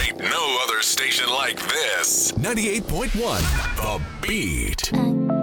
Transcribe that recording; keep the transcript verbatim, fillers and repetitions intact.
ain't no other station like this. ninety-eight point one The Beat. I